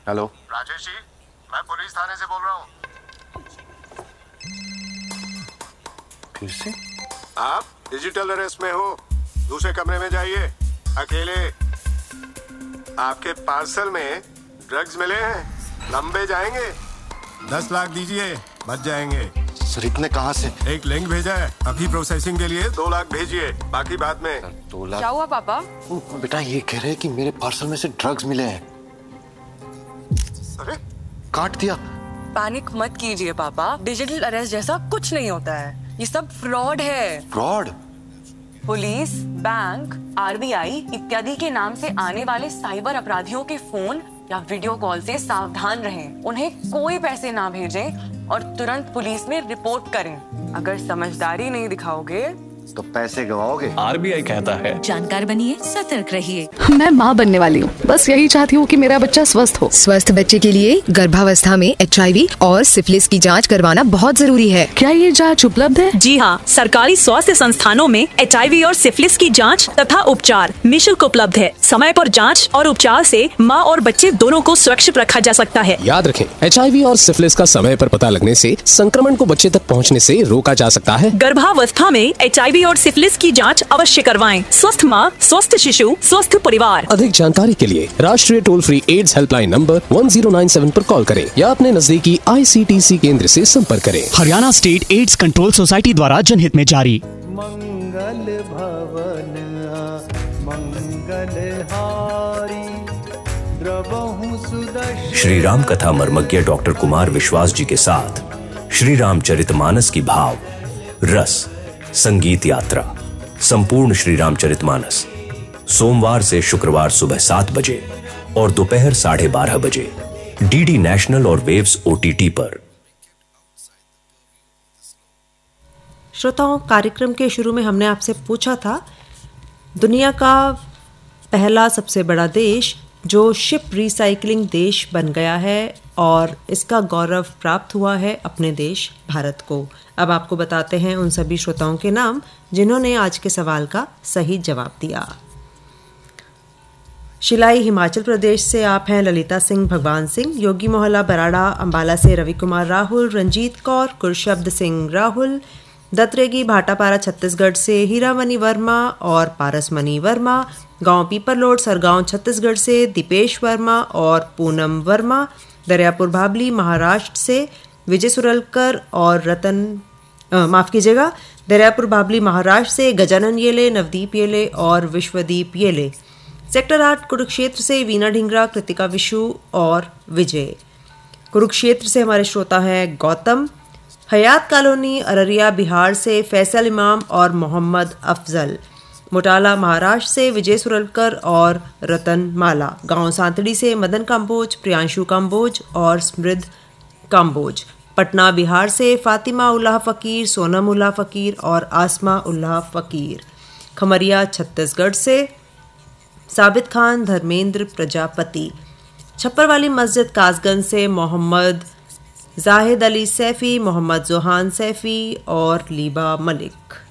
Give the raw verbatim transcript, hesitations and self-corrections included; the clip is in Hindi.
हेलो राजेश जी, मैं पुलिस थाने से बोल रहा हूँ। फिर से? आप डिजिटल अरेस्ट में हो। दूसरे कमरे में जाइए, अकेले। आपके पार्सल में ड्रग्स मिले हैं, लंबे जाएंगे। दस लाख दीजिए, बच जाएंगे। सर इतने कहाँ से? एक लिंक भेजा है, अभी प्रोसेसिंग के लिए दो लाख भेजिए, बाकी बाद में। दो लाख? क्या हुआ पापा? बेटा ये कह रहे हैं कि मेरे पार्सल में से ड्रग्स मिले हैं। अरे काट दिया। पैनिक मत कीजिए पापा, डिजिटल अरेस्ट जैसा कुछ नहीं होता है, ये सब फ्रॉड है। फ्रॉड? पुलिस, बैंक, आरबीआई इत्यादि के नाम से आने वाले साइबर अपराधियों के फोन या वीडियो कॉल से सावधान रहें। उन्हें कोई पैसे ना भेजें और तुरंत पुलिस में रिपोर्ट करें। अगर समझदारी नहीं दिखाओगे तो पैसे गवाओगे। आरबीआई कहता है जानकार बनिए, सतर्क रहिए। मैं माँ बनने वाली हूँ, बस यही चाहती हूँ कि मेरा बच्चा स्वस्थ हो। स्वस्थ बच्चे के लिए गर्भावस्था में एच आई वी और सिफिलिस की जांच करवाना बहुत जरूरी है। क्या ये जांच उपलब्ध है? जी हाँ, सरकारी स्वास्थ्य संस्थानों में एच आई वी और सिफिलिस की जांच तथा उपचार निःशुल्क उपलब्ध है। समय पर जांच और उपचार से माँ और बच्चे दोनों को सुरक्षित रखा जा सकता है। याद रखें, एच आई वी और सिफिलिस का समय पर पता लगने से संक्रमण को बच्चे तक पहुँचने से रोका जा सकता है। गर्भावस्था में एच आई वी और सिफिलिस की जांच अवश्य करवाएं। स्वस्थ माँ, स्वस्थ शिशु, स्वस्थ परिवार। अधिक जानकारी के लिए राष्ट्रीय toll free ads helpline number one zero nine seven पर कॉल करें या अपने नजदीकी आई सी टी सी केंद्र से संपर्क करें। Haryana state AIDS control society द्वारा जनहित में जारी। मंगल भवन मंगल हारी द्रवहु सुदर्शन। श्री राम कथा मर्मज्ञ डॉक्टर कुमार विश्वास जी के साथ श्री रामचरितमानस की भाव रस संगीत यात्रा संपूर्ण श्री रामचरितमानस सोमवार से शुक्रवार सुबह सात बजे और दोपहर साढ़े बारह बजे डीडी नेशनल और वेव्स ओ टी टी पर। श्रोताओं, कार्यक्रम के शुरू में हमने आपसे पूछा था, दुनिया का पहला सबसे बड़ा देश जो शिप रिसाइकलिंग देश बन गया है और इसका गौरव प्राप्त हुआ है अपने देश भारत को। अब आपको बताते हैं उन सभी श्रोताओं के नाम जिन्होंने आज के सवाल का सही जवाब दिया। शिलाई हिमाचल प्रदेश से आप हैं ललिता सिंह भगवान सिंह, योगी मोहल्ला बराड़ा अंबाला से रवि कुमार राहुल, रंजीत कौर कुरशब्द सिंह राहुल, दत्रेगी भाटापारा छत्तीसगढ़ से हीरामणि वर्मा और पारसमणि वर्मा, गांव पीपरलोड सरगांव छत्तीसगढ़ से दीपेश वर्मा और पूनम वर्मा, दरियापुर भाबली महाराष्ट्र से विजय सुरलकर और रतन माफ़ कीजिएगा दरियापुर भाबली महाराष्ट्र से गजानन येले, नवदीप येले और विश्वदीप येले, सेक्टर आठ कुरुक्षेत्र से वीना ढिंगरा, कृतिका विशु और विजय। कुरुक्षेत्र से हमारे श्रोता हैं गौतम, हयात कॉलोनी अररिया बिहार से फैसल इमाम और मोहम्मद अफजल, मोटाला महाराष्ट्र से विजय सुरलकर और रतन माला, गांव सांतड़ी से मदन काम्बोज, प्रियांशु काम्बोज और स्मृद काम्बोज, पटना बिहार से फातिमा उल्लाह फ़कीर, सोनम उल्लाह फ़कीर और आसमा उल्लाह फ़कीर, खमरिया छत्तीसगढ़ से साबित खान धर्मेंद्र प्रजापति, छप्परवाली मस्जिद कासगंज से मोहम्मद जाहिद अली सैफ़ी, मोहम्मद जोहान सैफ़ी और लीबा मलिक।